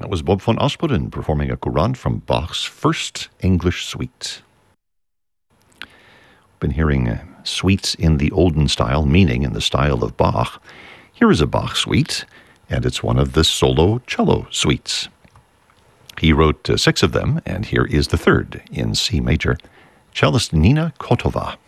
That was Bob van Asperen performing a courant from Bach's First English Suite. Been hearing suites in the olden style, meaning in the style of Bach. Here is a Bach suite, and it's one of the solo cello suites. He wrote 6 of them, and here is the third in C major. Cellist Nina Kotova.